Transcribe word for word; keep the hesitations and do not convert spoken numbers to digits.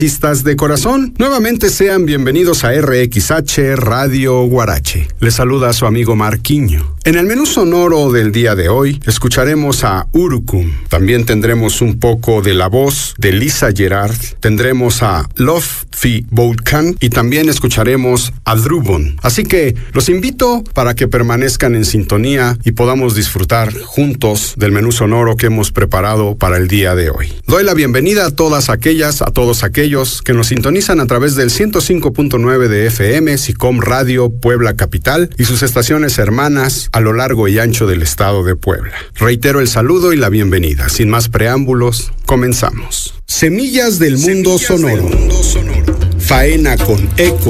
Artistas de corazón, nuevamente sean bienvenidos a R X H Radio Guarache. Les saluda su amigo Marquiño. En el menú sonoro del día de hoy, escucharemos a Urukum. También tendremos un poco de la voz de Lisa Gerard. Tendremos a Lofty Volcan y también escucharemos a Drubon. Así que los invito para que permanezcan en sintonía y podamos disfrutar juntos del menú sonoro que hemos preparado para el día de hoy. Doy la bienvenida a todas aquellas, a todos aquellos que nos sintonizan a través del ciento cinco punto nueve de F M, SICOM Radio Puebla Capital y sus estaciones hermanas a lo largo y ancho del estado de Puebla. Reitero el saludo y la bienvenida. Sin más preámbulos, comenzamos. Semillas del mundo sonoro. Faena con eco